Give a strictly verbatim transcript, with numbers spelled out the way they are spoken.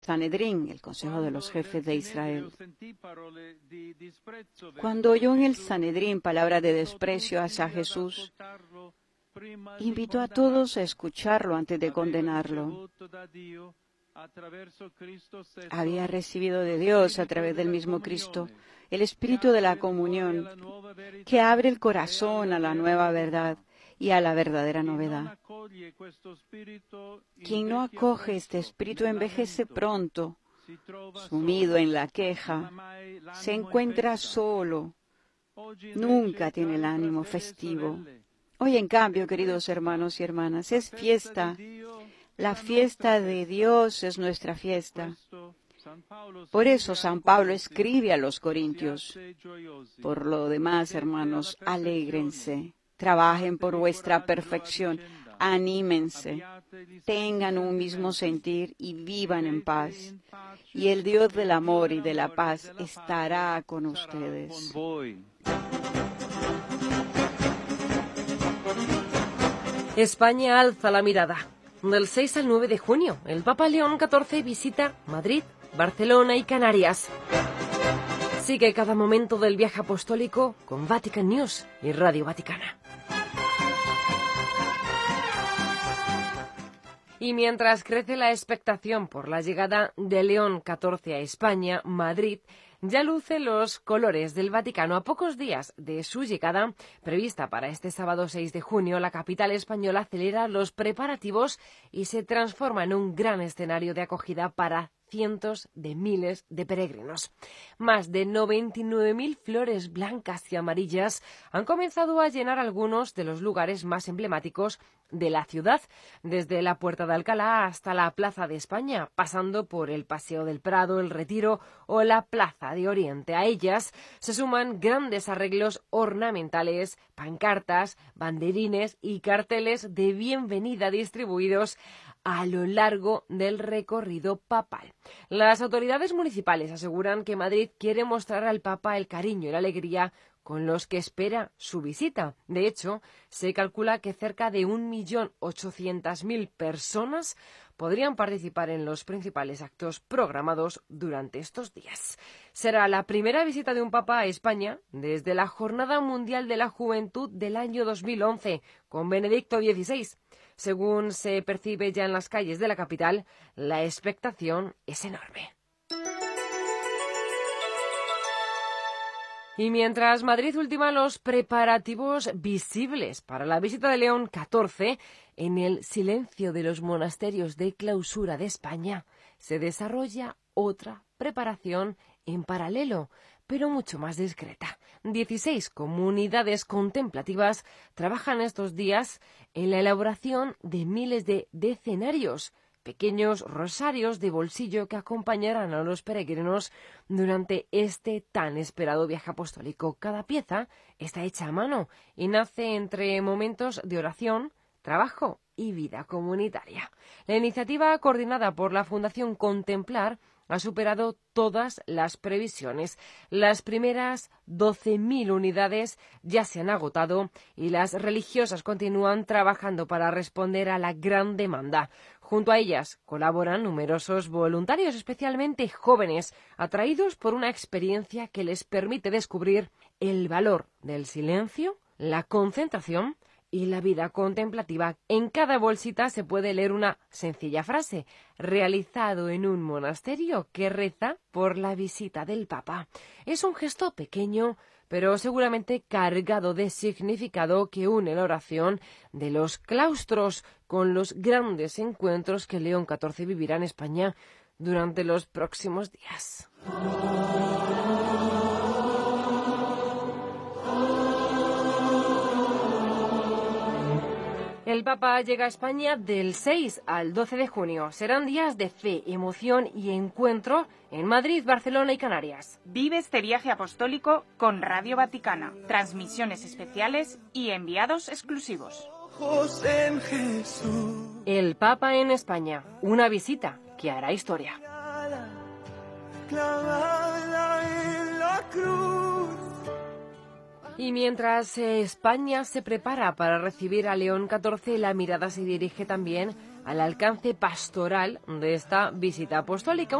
Sanedrín, el Consejo de los Jefes de Israel. Cuando oyó en el Sanedrín palabras de desprecio hacia Jesús, invitó a todos a escucharlo antes de condenarlo. Había recibido de Dios, a través del mismo Cristo, el espíritu de la comunión, que abre el corazón a la nueva verdad y a la verdadera novedad. Quien no acoge este espíritu envejece pronto, sumido en la queja, se encuentra solo, nunca tiene el ánimo festivo. Hoy, en cambio, queridos hermanos y hermanas, es fiesta. La fiesta de Dios es nuestra fiesta. Por eso San Pablo escribe a los Corintios: por lo demás, hermanos, alégrense, trabajen por vuestra perfección, anímense, tengan un mismo sentir y vivan en paz. Y el Dios del amor y de la paz estará con ustedes. España alza la mirada. Del seis al nueve de junio, el Papa León catorce visita Madrid, Barcelona y Canarias. Sigue cada momento del viaje apostólico con Vatican News y Radio Vaticana. Y mientras crece la expectación por la llegada de León catorce a España, Madrid ya luce los colores del Vaticano. A pocos días de su llegada, prevista para este sábado seis de junio, la capital española acelera los preparativos y se transforma en un gran escenario de acogida para cientos de miles de peregrinos. Más de noventa y nueve mil flores blancas y amarillas han comenzado a llenar algunos de los lugares más emblemáticos de la ciudad, desde la Puerta de Alcalá hasta la Plaza de España, pasando por el Paseo del Prado, el Retiro o la Plaza de Oriente. A ellas se suman grandes arreglos ornamentales, pancartas, banderines y carteles de bienvenida distribuidos a lo largo del recorrido papal. Las autoridades municipales aseguran que Madrid quiere mostrar al Papa el cariño y la alegría con los que espera su visita. De hecho, se calcula que cerca de un millón ochocientas mil personas podrían participar en los principales actos programados durante estos días. Será la primera visita de un papa a España desde la Jornada Mundial de la Juventud del año dos mil once, con Benedicto dieciséis. Según se percibe ya en las calles de la capital, la expectación es enorme. Y mientras Madrid ultima los preparativos visibles para la visita de León catorce, en el silencio de los monasterios de clausura de España se desarrolla otra preparación en paralelo, pero mucho más discreta. dieciséis comunidades contemplativas trabajan estos días en la elaboración de miles de decenarios, pequeños rosarios de bolsillo que acompañarán a los peregrinos durante este tan esperado viaje apostólico. Cada pieza está hecha a mano y nace entre momentos de oración, trabajo y vida comunitaria. La iniciativa, coordinada por la Fundación Contemplar, ha superado todas las previsiones. Las primeras doce mil unidades ya se han agotado y las religiosas continúan trabajando para responder a la gran demanda. Junto a ellas colaboran numerosos voluntarios, especialmente jóvenes, atraídos por una experiencia que les permite descubrir el valor del silencio, la concentración y la vida contemplativa. En cada bolsita se puede leer una sencilla frase, realizado en un monasterio, que reza por la visita del Papa. Es un gesto pequeño, pero seguramente cargado de significado, que une la oración de los claustros con los grandes encuentros que León catorce vivirá en España durante los próximos días. El Papa llega a España del seis al doce de junio. Serán días de fe, emoción y encuentro en Madrid, Barcelona y Canarias. Vive este viaje apostólico con Radio Vaticana, transmisiones especiales y enviados exclusivos. El Papa en España, una visita que hará historia. Y mientras eh, España se prepara para recibir a León catorce, la mirada se dirige también al alcance pastoral de esta visita apostólica.